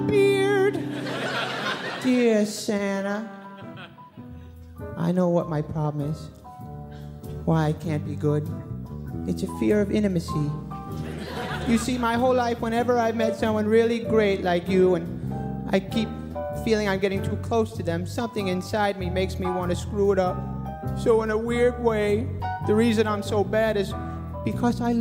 beard. Dear Santa, I know what my problem is. Why I can't be good. It's a fear of intimacy. You see, my whole life, whenever I've met someone really great like you, and I keep feeling I'm getting too close to them, something inside me makes me want to screw it up. So in a weird way, the reason I'm so bad is because I